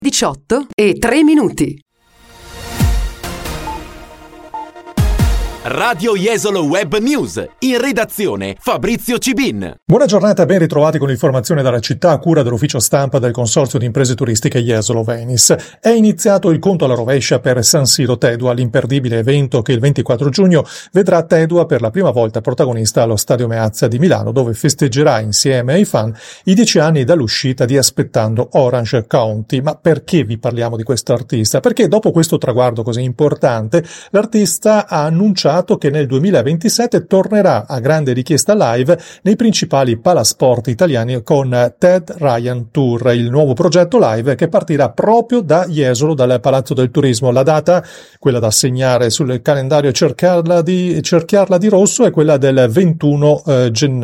18:03. Radio Jesolo Web News, in redazione Fabrizio Cibin. Buona giornata, ben ritrovati con l'informazione dalla città a cura dell'ufficio stampa del Consorzio di Imprese Turistiche Jesolo Venice. È iniziato il conto alla rovescia per San Siro Tedua, l'imperdibile evento che il 24 giugno vedrà Tedua per la prima volta protagonista allo Stadio Meazza di Milano, dove festeggerà insieme ai fan i 10 anni dall'uscita di Aspettando Orange County. Ma perché vi parliamo di questo artista? Perché dopo questo traguardo così importante, l'artista ha annunciato che nel 2027 tornerà a grande richiesta live nei principali palasport italiani con Ted Ryan Tour, il nuovo progetto live che partirà proprio da Jesolo, dal Palazzo del Turismo. La data, quella da segnare sul calendario e cerchiarla di rosso, è quella del 21 gennaio.